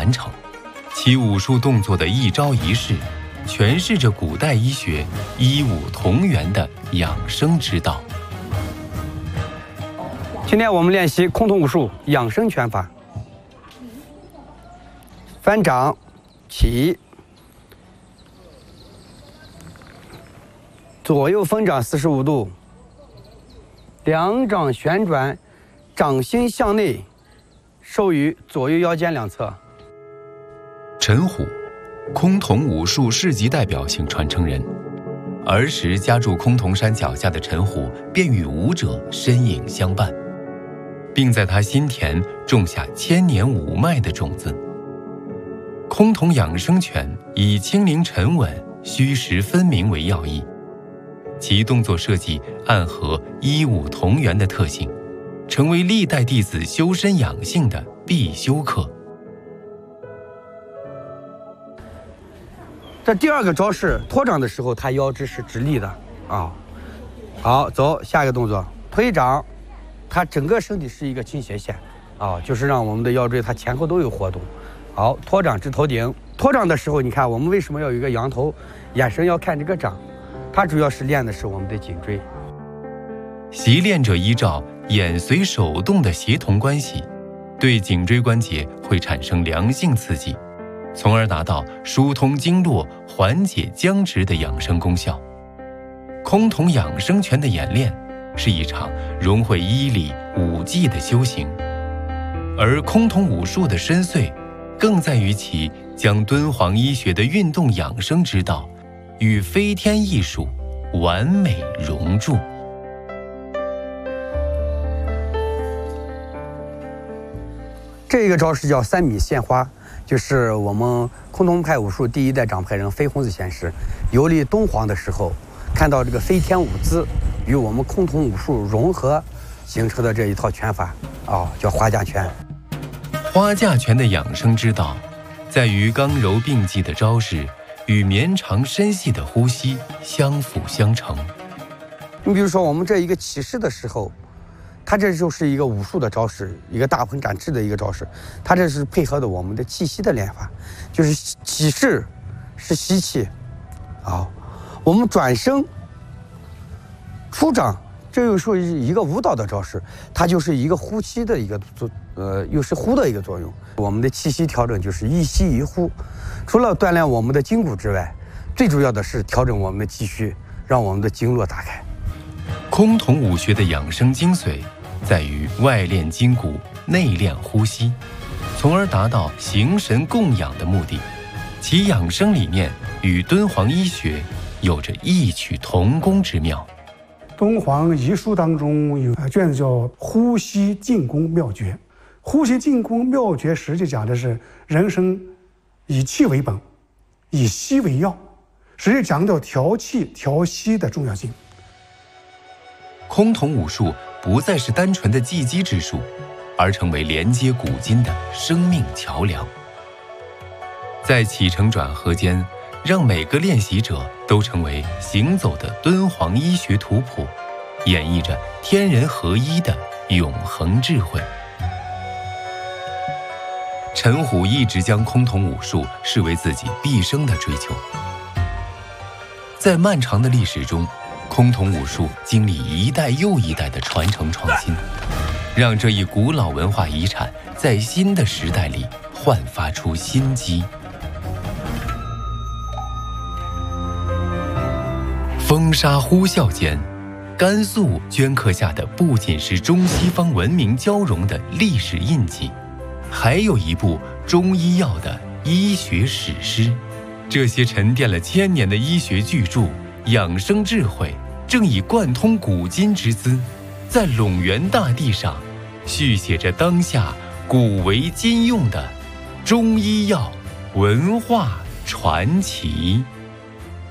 传承，其武术动作的一招一式，诠释着古代医学医武同源的养生之道。 今天我们练习空统武术养生拳法。翻掌，起，左右分掌45度，两掌旋转，掌心向内，收于左右腰间两侧。 陈虎，崆峒武术市级代表性传承人。儿时家住崆峒山脚下的陈虎，便与武者身影相伴，并在他心田种下千年武脉的种子。崆峒养生拳以轻灵沉稳、虚实分明为要义，其动作设计暗合医武同源的特性，成为历代弟子修身养性的必修课。 这第二个招式托掌的时候，他腰肢是直立的啊。好，走下一个动作，推掌，他整个身体是一个倾斜线啊，就是让我们的腰椎它前后都有活动。好，托掌至头顶。托掌的时候，你看我们为什么要有一个仰头，眼神要看这个掌，它主要是练的是我们的颈椎。 习练者依照眼随手动的协同关系，对颈椎关节会产生良性刺激，从而达到疏通经络、缓解僵直的养生功效。崆峒养生拳的演练是一场融汇医理武技的修行，而崆峒武术的深邃更在于其将敦煌医学的运动养生之道与飞天艺术完美融铸。 这个招式叫3米现花，就是我们崆峒派武术第一代掌派人飞洪子先师游历敦煌的时候，看到这个飞天舞姿与我们崆峒武术融合形成的这一套拳法啊，叫花架拳。 花架拳的养生之道，在于刚柔并济的招式与绵长深细的呼吸相辅相成。 你比如说，我们这一个起势的时候，它这就是一个武术的招式，一个大鹏展翅的一个招式，它这是配合的我们的气息的练法，就是起势是吸气，啊，我们转身出掌，这又是一个舞蹈的招式，它就是一个呼吸的一个又是呼的一个作用。我们的气息调整就是一吸一呼，除了锻炼我们的筋骨之外，最主要的是调整我们的气虚，让我们的经络打开。 崆峒武学的养生精髓在于外练筋骨，内练呼吸，从而达到形神共养的目的。其养生理念与敦煌医学有着异曲同工之妙。 敦煌医书当中有卷子叫《呼吸静功妙诀》，呼吸静功妙诀实际讲的是人生以气为本，以息为要，实际强调调气调息的重要性。 崆峒武术不再是单纯的技击之术，而成为连接古今的生命桥梁。在起承转合间，让每个练习者都成为行走的敦煌医学图谱，演绎着天人合一的永恒智慧。陈虎一直将崆峒武术视为自己毕生的追求。在漫长的历史中，崆峒武术经历一代又一代的传承创新，让这一古老文化遗产在新的时代里焕发出新机。风沙呼啸间，甘肃镌刻下的不仅是中西方文明交融的历史印记，还有一部中医药的医学史诗。这些沉淀了千年的医学巨著、养生智慧，正以贯通古今之姿，在陇原大地上续写着当下古为今用的中医药文化传奇。